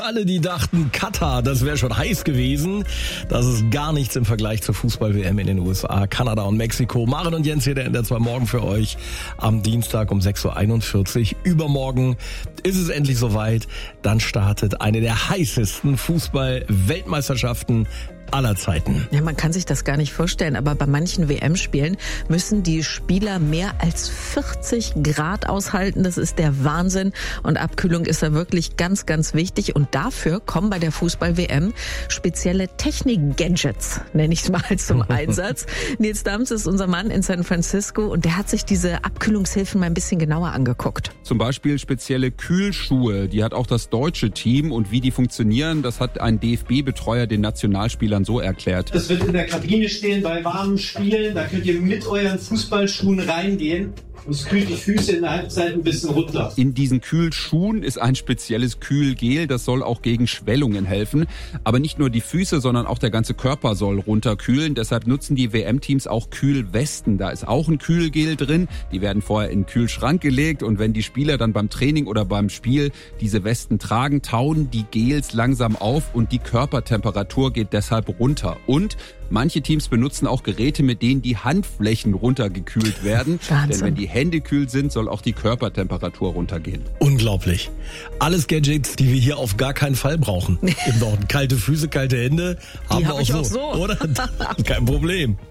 Alle, die dachten, Katar, das wäre schon heiß gewesen. Das ist gar nichts im Vergleich zur Fußball-WM in den USA, Kanada und Mexiko. Maren und Jens hier, der NDR 2 Morgen für euch am Dienstag um 6.41 Uhr. Übermorgen ist es endlich soweit. Dann startet eine der heißesten Fußball-Weltmeisterschaften aller Zeiten. Ja, man kann sich das gar nicht vorstellen, aber bei manchen WM-Spielen müssen die Spieler mehr als 40 Grad aushalten. Das ist der Wahnsinn und Abkühlung ist da wirklich ganz, ganz wichtig und dafür kommen bei der Fußball-WM spezielle Technik-Gadgets, nenne ich es mal, zum Einsatz. Nils Dams ist unser Mann in San Francisco und der hat sich diese Abkühlungshilfen mal ein bisschen genauer angeguckt. Zum Beispiel spezielle Kühlschuhe, die hat auch das deutsche Team und wie die funktionieren, das hat ein DFB-Betreuer den Nationalspielern so erklärt. Das wird in der Kabine stehen bei warmen Spielen. Da könnt ihr mit euren Fußballschuhen reingehen. Und es kühlt die Füße in der Halbzeit ein bisschen runter. In diesen Kühlschuhen ist ein spezielles Kühlgel, das soll auch gegen Schwellungen helfen. Aber nicht nur die Füße, sondern auch der ganze Körper soll runterkühlen. Deshalb nutzen die WM-Teams auch Kühlwesten. Da ist auch ein Kühlgel drin. Die werden vorher in den Kühlschrank gelegt. Und wenn die Spieler dann beim Training oder beim Spiel diese Westen tragen, tauen die Gels langsam auf und die Körpertemperatur geht deshalb runter. Und manche Teams benutzen auch Geräte, mit denen die Handflächen runtergekühlt werden. Wahnsinn. Denn wenn die Hände kühl sind, soll auch die Körpertemperatur runtergehen. Unglaublich. Alles Gadgets, die wir hier auf gar keinen Fall brauchen. Im Norden. Kalte Füße, kalte Hände haben wir hab ich auch auch so. Oder? Kein Problem.